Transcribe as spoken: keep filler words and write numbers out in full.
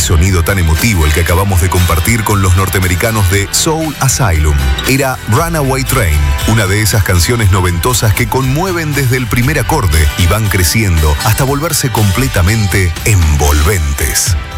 sonido tan emotivo el que acabamos de compartir con los norteamericanos de Soul Asylum. Era Runaway Train, una de esas canciones noventosas que conmueven desde el primer acorde y van creciendo hasta volverse completamente envolventes.